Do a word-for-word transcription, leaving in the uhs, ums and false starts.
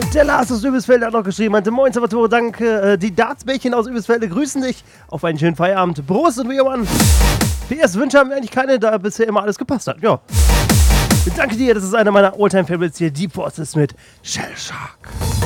Der Lars aus Übelsfelde hat noch geschrieben, meinte, moin Salvatore, danke. Die Dartsbällchen aus Übelsfelde grüßen dich auf einen schönen Feierabend. Prost und wie immer. P S Wünsche haben wir eigentlich keine, da bisher immer alles gepasst hat. Ja. Danke dir, das ist einer meiner Alltime-Favorites hier. Deep Forces mit Shell Shark.